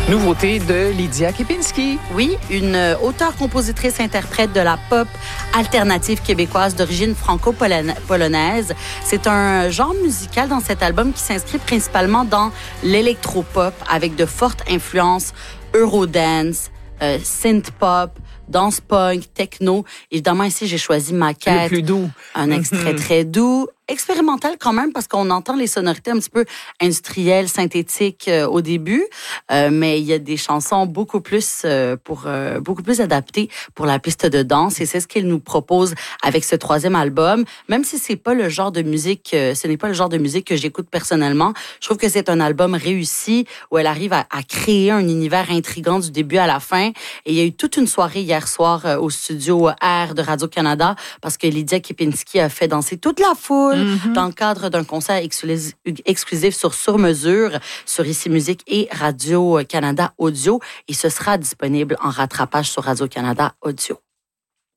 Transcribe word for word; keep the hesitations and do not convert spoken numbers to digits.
Nouveauté de Lydia Kepinski. Oui, une auteure-compositrice-interprète de la pop alternative québécoise d'origine franco-polonaise. C'est un genre musical dans cet album qui s'inscrit principalement dans l'électropop avec de fortes influences eurodance, euh, synth-pop, danse punk, techno. Évidemment, ici, j'ai choisi Maquette. Le plus doux. Un extrait très doux. Expérimental quand même, parce qu'on entend les sonorités un petit peu industrielles, synthétiques euh, au début, euh, mais il y a des chansons beaucoup plus euh, pour euh, beaucoup plus adaptées pour la piste de danse, et c'est ce qu'il nous propose avec ce troisième album. Même si c'est pas le genre de musique, euh, ce n'est pas le genre de musique que j'écoute personnellement, je trouve que c'est un album réussi où elle arrive à, à créer un univers intriguant du début à la fin. Et il y a eu toute une soirée hier soir euh, au studio R de Radio-Canada, parce que Lydia Kepinski a fait danser toute la foule. Mm-hmm. Dans le cadre d'un concert exclusif, exclusif sur Sur Mesure, sur Ici Musique et Radio-Canada Audio. Et ce sera disponible en rattrapage sur Radio-Canada Audio.